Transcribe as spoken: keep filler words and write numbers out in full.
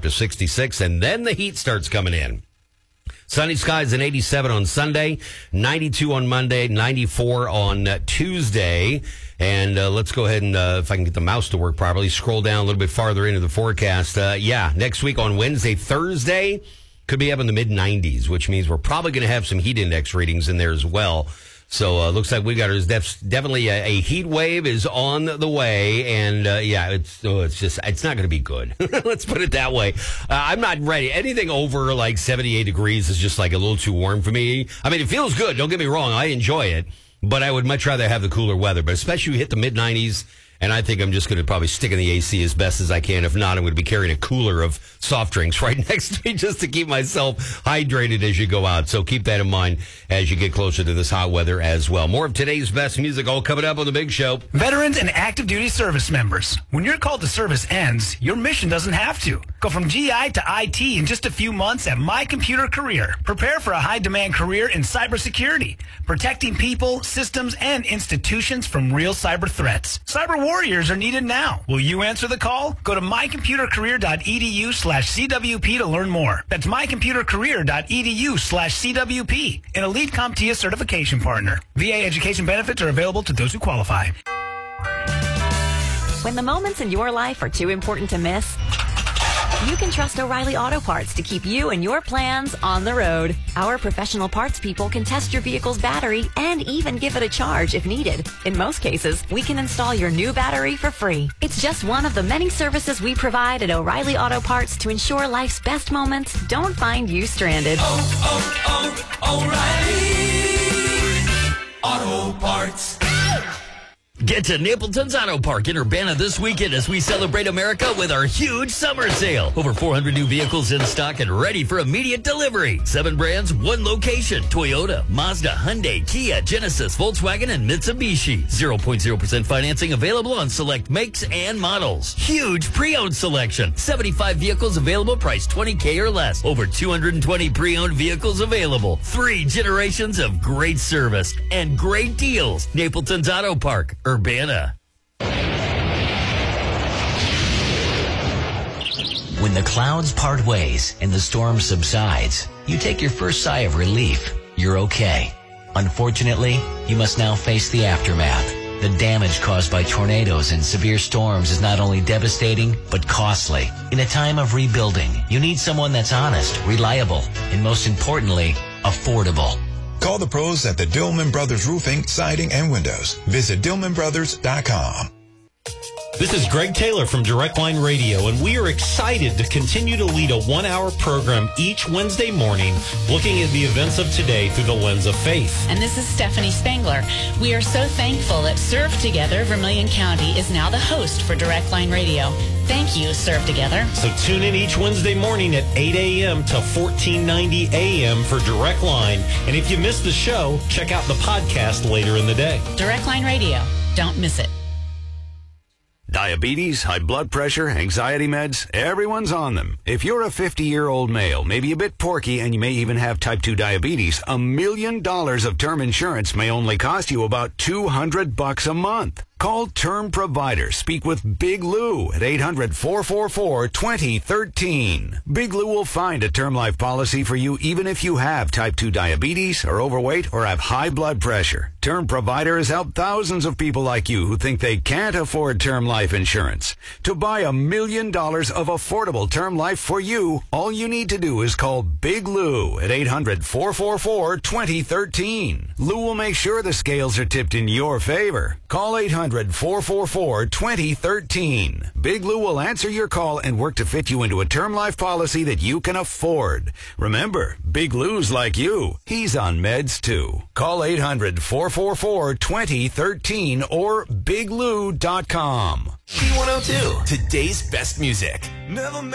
to sixty-six, and then the heat starts coming in. Sunny skies and eighty-seven on Sunday, ninety-two on Monday, ninety-four on uh, Tuesday. And uh, let's go ahead and, uh, if I can get the mouse to work properly, scroll down a little bit farther into the forecast. Uh, yeah, next week on Wednesday, Thursday, could be up in the mid nineties, which means we're probably going to have some heat index readings in there as well. So uh, looks like we got there's definitely a, a heat wave is on the way, and uh, yeah, it's oh, it's just it's not going to be good. Let's put it that way. Uh, I'm not ready. Anything over like seventy-eight degrees is just like a little too warm for me. I mean, it feels good. Don't get me wrong. I enjoy it, but I would much rather have the cooler weather. But especially you hit the mid nineties. And I think I'm just going to probably stick in the A C as best as I can. If not, I'm going to be carrying a cooler of soft drinks right next to me just to keep myself hydrated as you go out. So keep that in mind as you get closer to this hot weather as well. More of today's best music all coming up on The Big Show. Veterans and active duty service members. When your call to service ends, your mission doesn't have to. Go from G I to I T in just a few months at My Computer Career. Prepare for a high-demand career in cybersecurity, protecting people, systems, and institutions from real cyber threats. Cyber warriors are needed now. Will you answer the call? Go to mycomputercareer.edu slash CWP to learn more. That's mycomputercareer.edu slash CWP, an elite CompTIA certification partner. V A education benefits are available to those who qualify. When the moments in your life are too important to miss, you can trust O'Reilly Auto Parts to keep you and your plans on the road. Our professional parts people can test your vehicle's battery and even give it a charge if needed. In most cases, we can install your new battery for free. It's just one of the many services we provide at O'Reilly Auto Parts to ensure life's best moments don't find you stranded. Oh, oh, oh, O'Reilly Auto Parts. Get to Napleton's Auto Park in Urbana this weekend as we celebrate America with our huge summer sale. Over four hundred new vehicles in stock and ready for immediate delivery. Seven brands, one location. Toyota, Mazda, Hyundai, Kia, Genesis, Volkswagen, and Mitsubishi. zero point zero percent financing available on select makes and models. Huge pre-owned selection. seventy-five vehicles available, priced twenty thousand dollars or less. Over two hundred twenty pre-owned vehicles available. Three generations of great service and great deals. Napleton's Auto Park, Urbana. When the clouds part ways and the storm subsides, you take your first sigh of relief. You're okay. Unfortunately, you must now face the aftermath. The damage caused by tornadoes and severe storms is not only devastating, but costly. In a time of rebuilding, you need someone that's honest, reliable, and most importantly, affordable. Call the pros at the Dillman Brothers Roofing, Siding, and Windows. Visit Dillman Brothers dot com. This is Greg Taylor from Direct Line Radio, and we are excited to continue to lead a one-hour program each Wednesday morning looking at the events of today through the lens of faith. And this is Stephanie Spangler. We are so thankful that Serve Together Vermilion County is now the host for Direct Line Radio. Thank you, Serve Together. So tune in each Wednesday morning at eight a.m. to fourteen ninety a.m. for Direct Line. And if you miss the show, check out the podcast later in the day. Direct Line Radio. Don't miss it. Diabetes, high blood pressure, anxiety meds, everyone's on them. If you're a fifty-year-old male, maybe a bit porky, and you may even have type two diabetes, a million dollars of term insurance may only cost you about two hundred bucks a month. Call Term Provider. Speak with Big Lou at eight hundred, four four four, two zero one three. Big Lou will find a term life policy for you even if you have type two diabetes, are overweight, or have high blood pressure. Term Provider has helped thousands of people like you who think they can't afford term life insurance. To buy a million dollars of affordable term life for you, all you need to do is call Big Lou at eight hundred, four four four, two zero one three. Lou will make sure the scales are tipped in your favor. Call eight hundred, four four four, two zero one three. Big Lou will answer your call and work to fit you into a term life policy that you can afford. Remember, Big Lou's like you. He's on meds too. Call eight hundred, four four four, two zero one three or big lou dot com. P one oh two, today's best music. Never